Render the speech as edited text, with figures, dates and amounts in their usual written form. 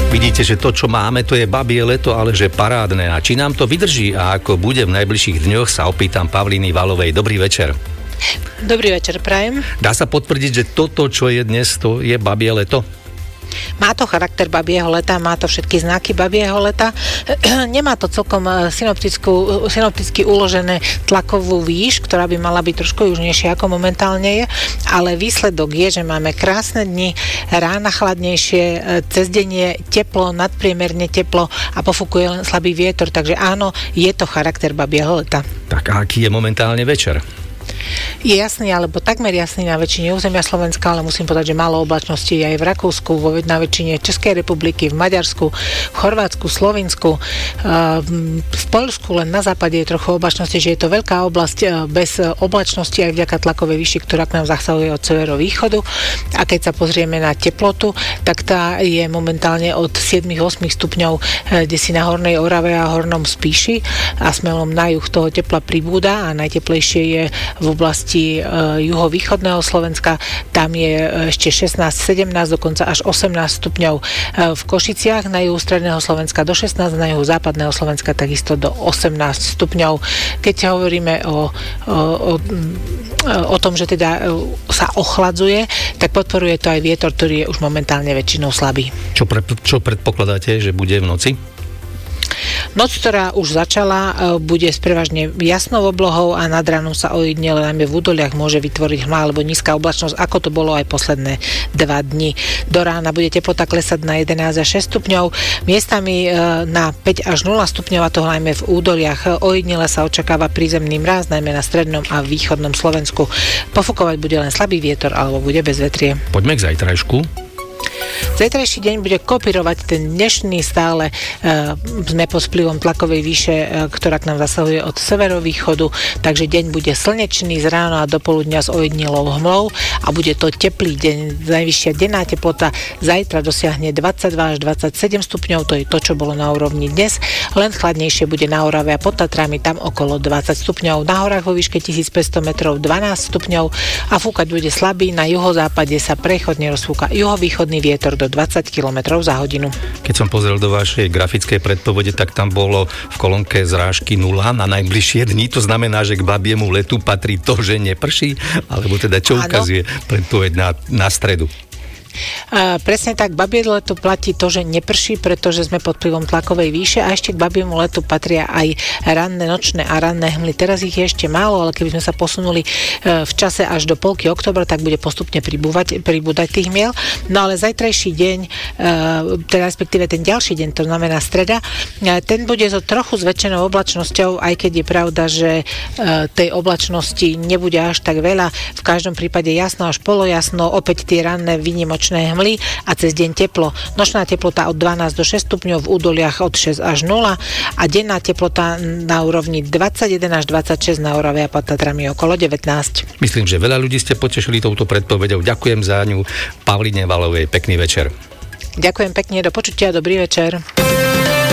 Vidíte, že to, čo máme, to je babie leto, ale že parádne. A či nám to vydrží a ako bude v najbližších dňoch, sa opýtam Pavlíny Valovej. Dobrý večer. Dobrý večer, prajem. Dá sa potvrdiť, že toto, čo je dnes, to je babie leto? Má to charakter babieho leta, má to všetky znaky babieho leta. Nemá to celkom synopticky uložené tlakovú výš, ktorá by mala byť trošku južnejšia, ako momentálne je, ale výsledok je, že máme krásne dni, rána chladnejšie, cez deň je teplo, nadpriemerne teplo a pofúkuje len slabý vietor, takže áno, je to charakter babieho leta. Tak a aký je momentálne večer? Je jasný, alebo takmer jasný na väčšine územia Slovenska, ale musím povedať, že málo oblačnosti je aj v Rakúsku, na väčšine Českej republiky, v Maďarsku, v Chorvátsku, Slovinsku, v Poľsku len na západe je trochu oblačnosti, že je to veľká oblasť bez oblačnosti aj vďaka tlakovej výšky, ktorá k nám zasahuje od severovýchodu. A keď sa pozrieme na teplotu, tak tá je momentálne od 7-8 stupňov desi na Hornej Orave a Hornom Spíši a smelom na juh toho tepla pribúda a najteplejšie je v oblasti juhovýchodného Slovenska, tam je ešte 16-17, dokonca až 18 stupňov v Košiciach, na juhu stredného Slovenska do 16, na juhu západného Slovenska takisto do 18 stupňov. Keď hovoríme o tom, že teda sa ochladzuje, tak podporuje to aj vietor, ktorý je už momentálne väčšinou slabý. Čo predpokladáte, že bude v noci? Noc, ktorá už začala, bude s prevažne jasnou oblohou a nad ránom sa ojedinele najmä v údoliach môže vytvoriť hmla alebo nízka oblačnosť, ako to bolo aj posledné 2 dni. Do rána bude teplota klesať na 11 až 6 stupňov, miestami na 5 až 0 stupňov, a to najmä v údoliach. Ojedinele sa očakáva prízemný mráz, najmä na strednom a východnom Slovensku. Pofúkovať bude len slabý vietor alebo bude bezvetrie. Poďme k zajtrajšku. Zajtrajší deň bude kopírovať ten dnešný, stále sme pod vplyvom tlakovej výše, ktorá k nám zasahuje od severovýchodu, takže deň bude slnečný z rána a do poludňa s ojedinelou hmlou a bude to teplý deň. Najvyššia denná teplota zajtra dosiahne 22 až 27 stupňov, to je to, čo bolo na úrovni dnes, len chladnejšie bude na Orave a pod Tatrami, tam okolo 20 stupňov, na horách vo výške 1500 metrov 12 stupňov a fúkať bude slabý, na juhozápade sa prechodne rozfúka juhovýchodný vietor do 20 km za hodinu. Keď som pozrel do vašej grafickej predpovede, tak tam bolo v kolónke zrážky 0 na najbližšie dni. To znamená, že k babiemu letu patrí to, že neprší? Alebo teda čo ukazuje predpoveď na stredu? Presne tak, babie letu platí to, že neprší, pretože sme pod vplyvom tlakovej výše a ešte k babiemu letu patria aj ranné, nočné a ranné hmly. Teraz ich je ešte málo, ale keby sme sa posunuli v čase až do polky októbra, tak bude postupne pribúdať tých miel. No ale zajtrajší deň, teda respektíve ten ďalší deň, to znamená streda, ten bude so trochu zväčšenou oblačnosťou, aj keď je pravda, že tej oblačnosti nebude až tak veľa. V každom prípade jasno až polojasno, opäť tie ranné výnimočné hmly a cez deň teplo. Nočná teplota od 12 do 6 stupňov, v údoliach od 6 až 0 a denná teplota na úrovni 21 až 26 na Orave a pod Tatrami okolo 19. Myslím, že veľa ľudí ste potešili touto predpovedou. Ďakujem za ňu Pavline Valovej. Pekný večer. Ďakujem pekne, do počutia, dobrý večer.